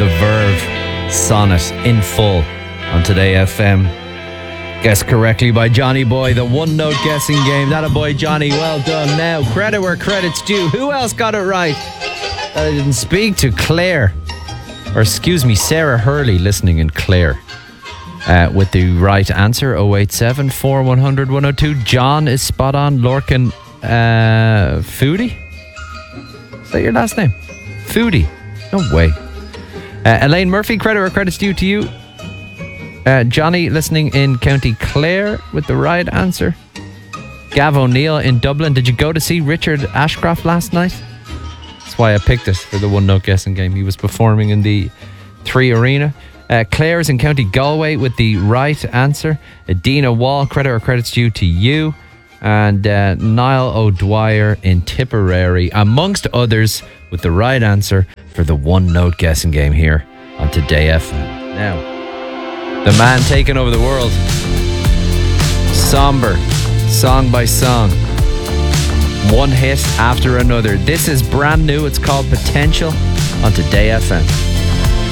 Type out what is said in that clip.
the Verve Sonnet in full on Today FM. Guessed correctly by Johnny Boy, the one note guessing game. That a boy, Johnny, well done. Now, credit where credit's due. Who else got it right? I didn't speak to Claire, or excuse me, Sarah Hurley, listening in Clare, with the right answer. 087 4100 102. John is spot on. Lorcan Foodie? Is that your last name? Foodie? No way. Elaine Murphy, credit where credit's due to you. Johnny, listening in County Clare, with the right answer. Gav O'Neill in Dublin. Did you go to see Richard Ashcroft last night? That's why I picked it for the one note guessing game. He was performing in the 3 Arena. Claire's in County Galway with the right answer. Dina Wall, credit where credit's due to you. And Niall O'Dwyer in Tipperary, amongst others, with the right answer for the one note guessing game here on Today FM. Now, the man taking over the world. Somber, song by song. One hit after another. This is brand new. It's called Potential on Today FM.